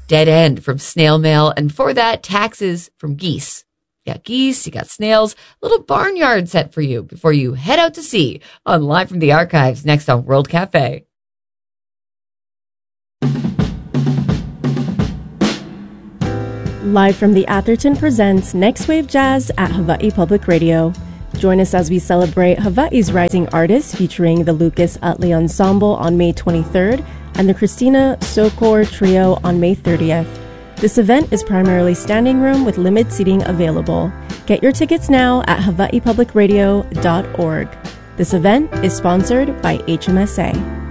Dead End from Snail Mail, and before that, Taxes from Geese. You got geese, you got snails, a little barnyard set for you before you head out to sea on Live from the Archives next on World Cafe. Live from the Atherton presents Next Wave Jazz at Hawaii Public Radio. Join us as we celebrate Hawaii's rising artists featuring the Lucas Utley Ensemble on May 23rd and the Christina Sokor Trio on May 30th. This event is primarily standing room with limited seating available. Get your tickets now at hawaiipublicradio.org. This event is sponsored by HMSA.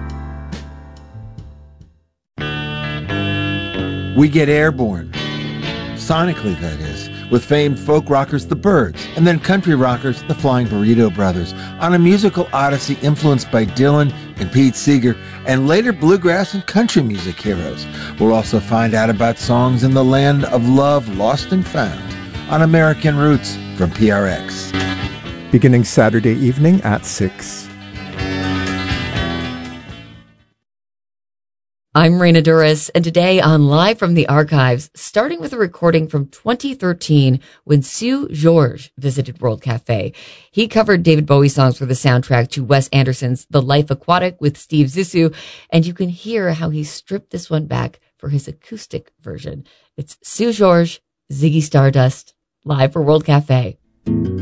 We get airborne. Sonically, that is, with famed folk rockers The Byrds, and then country rockers the Flying Burrito Brothers, on a musical odyssey influenced by Dylan and Pete Seeger, and later bluegrass and country music heroes. We'll also find out about songs in the land of love lost and found on American Roots from PRX. Beginning Saturday evening at 6. I'm Raina Duras, and today on Live from the Archives, starting with a recording from 2013 when Seu Jorge visited World Cafe. He covered David Bowie songs for the soundtrack to Wes Anderson's The Life Aquatic with Steve Zissou, and you can hear how he stripped this one back for his acoustic version. It's Seu Jorge, Ziggy Stardust, live for World Cafe.